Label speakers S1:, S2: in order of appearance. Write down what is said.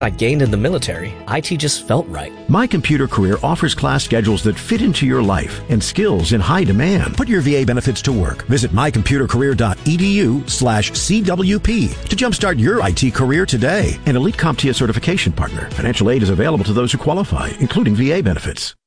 S1: I gained in the military, IT just felt right.
S2: My Computer Career offers class schedules that fit into your life and skills in high demand. Put your VA benefits to work. Visit mycomputercareer.edu/CWP to jumpstart your IT career today. An Elite CompTIA certification partner. Financial aid is available to those who qualify, including VA benefits.